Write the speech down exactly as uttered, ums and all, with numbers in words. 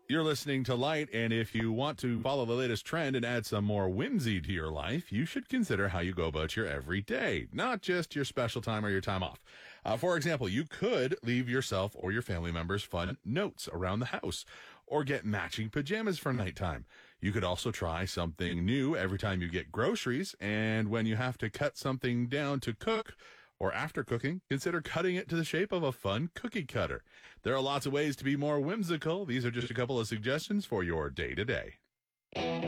You're listening to Light, and if you want to follow the latest trend and add some more whimsy to your life, you should consider how you go about your everyday, not just your special time or your time off. Uh, for example, you could leave yourself or your family members fun notes around the house, or get matching pajamas for nighttime. You could also try something new every time you get groceries, and when you have to cut something down to cook, or after cooking, consider cutting it to the shape of a fun cookie cutter. There are lots of ways to be more whimsical. These are just a couple of suggestions for your day-to-day.